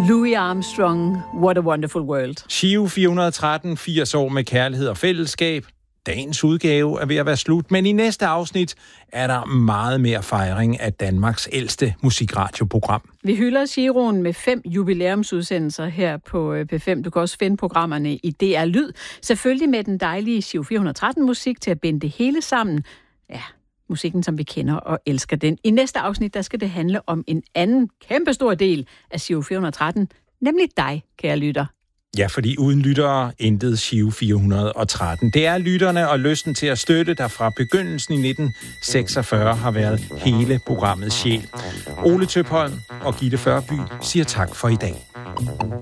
Louis Armstrong, What a Wonderful World. Giro 413, 80 år med kærlighed og fællesskab. Dagens udgave er ved at være slut, men i næste afsnit er der meget mere fejring af Danmarks ældste musikradioprogram. Vi hylder Giroen med 5 jubilæumsudsendelser her på P5. Du kan også finde programmerne i DR Lyd. Selvfølgelig med den dejlige Giro 413 musik til at binde det hele sammen. Ja, musikken, som vi kender og elsker den. I næste afsnit, der skal det handle om en anden kæmpestor del af Giro 413, nemlig dig, kære lytter. Ja, fordi uden lyttere, intet Giro 413. Det er lytterne og lysten til at støtte, der fra begyndelsen i 1946 har været hele programmets sjæl. Ole Tøpholm og Gitte Førby siger tak for i dag.